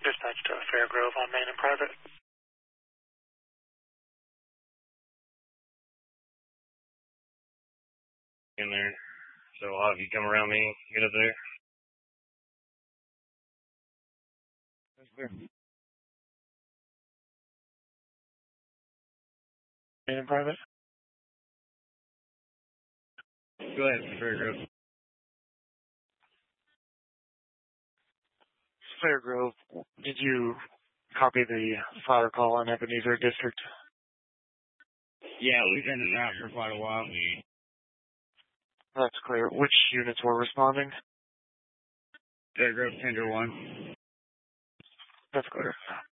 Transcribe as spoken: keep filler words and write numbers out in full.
Dispatch to Fairgrove on main and private. In there. So I'll have you come around me, get up there. That's clear. Main and private? Go ahead, Fairgrove. Fairgrove, did you copy the fire call on Ebenezer District? Yeah, we've been in route for quite a while. That's clear. Which units were responding? Fairgrove Tender one. That's clear.